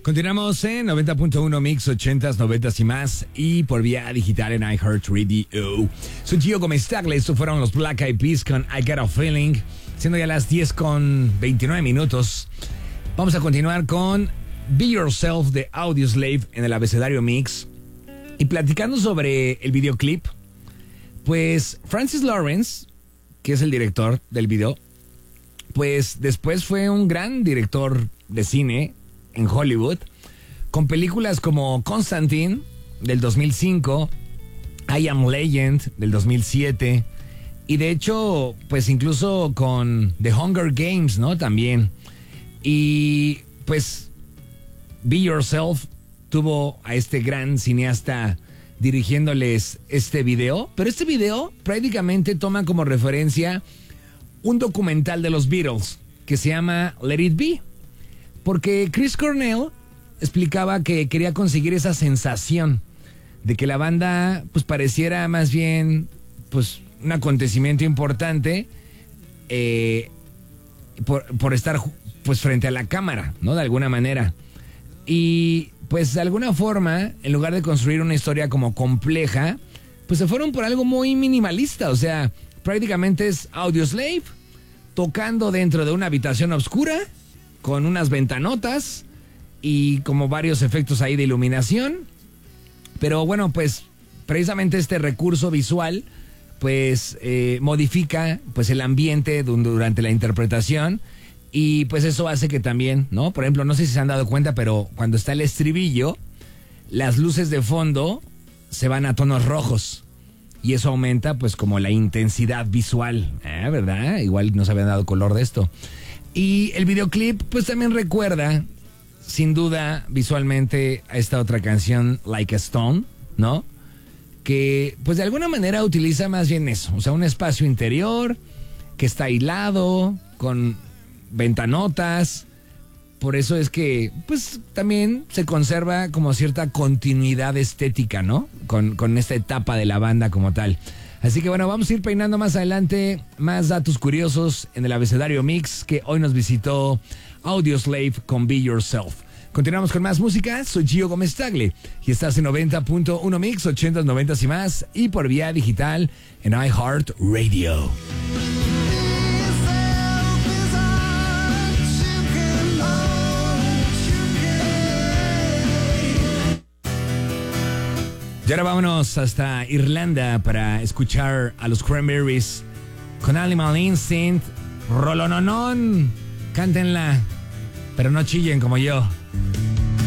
Continuamos en 90.1 Mix 80s, 90s y más, y por vía digital en iHeartRadio. Soy Gio Gomez-Tagle. Estos fueron los Black Eyed Peas con I Got a Feeling, siendo ya las 10:29. Vamos a continuar con Be Yourself de Audioslave en el abecedario Mix. Y platicando sobre el videoclip, pues Francis Lawrence, que es el director del video, pues después fue un gran director de cine en Hollywood, con películas como Constantine del 2005, I Am Legend del 2007, y de hecho, pues incluso con The Hunger Games, ¿no? También. Y pues Be Yourself tuvo a este gran cineasta dirigiéndoles este video, pero este video prácticamente toma como referencia un documental de los Beatles que se llama Let It Be, porque Chris Cornell explicaba que quería conseguir esa sensación de que la banda pues pareciera más bien pues un acontecimiento importante por estar pues frente a la cámara, ¿no? De alguna manera. Y pues de alguna forma, en lugar de construir una historia como compleja, pues se fueron por algo muy minimalista. O sea, prácticamente es Audioslave tocando dentro de una habitación oscura con unas ventanotas y como varios efectos ahí de iluminación. Pero bueno, pues precisamente este recurso visual pues modifica pues el ambiente durante la interpretación. Y pues eso hace que también, ¿no? Por ejemplo, no sé si se han dado cuenta, pero cuando está el estribillo, las luces de fondo se van a tonos rojos. Y eso aumenta pues como la intensidad visual, ¿verdad? Igual no se habían dado color de esto. Y el videoclip pues también recuerda, sin duda, visualmente a esta otra canción, Like a Stone, ¿no? Que pues de alguna manera utiliza más bien eso. O sea, un espacio interior que está aislado, con ventanotas. Por eso es que pues también se conserva como cierta continuidad estética, ¿no? Con esta etapa de la banda como tal. Así que bueno, vamos a ir peinando más adelante más datos curiosos en el abecedario Mix, que hoy nos visitó Audioslave con Be Yourself. Continuamos con más música. Soy Gio Gomez-Tagle y estás en 90.1 Mix 80s, 90s y más, y por vía digital en iHeartRadio. Y ahora vámonos hasta Irlanda para escuchar a los Cranberries con Animal Instinct. Rolononón, cántenla, pero no chillen como yo.